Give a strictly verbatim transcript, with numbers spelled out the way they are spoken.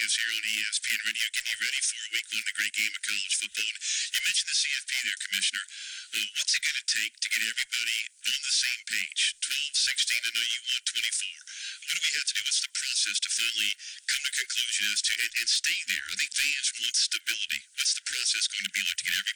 Braves here on E S P N Radio, getting you ready for week one, a great game of college football. And you mentioned the C F P there, Commissioner. Uh, what's it going to take to get everybody on the same page? twelve, sixteen, I know you want twenty-four. What do we have to do? What's the process to finally come to conclusion as to and, and stay there? I think fans want stability. What's the process going to be like to get everybody